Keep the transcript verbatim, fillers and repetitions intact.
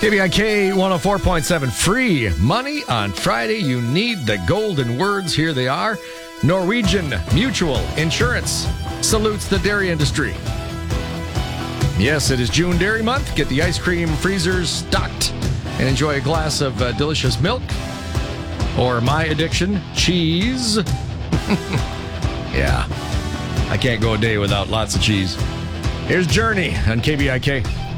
K B I K one oh four point seven, free money on Friday. You need the golden words. Here they are. Norwegian Mutual Insurance salutes the dairy industry. Yes, it is June Dairy Month. Get the ice cream freezers stocked and enjoy a glass of uh, delicious milk. Or my addiction, cheese. Yeah, I can't go a day without lots of cheese. Here's Journey on K B I K.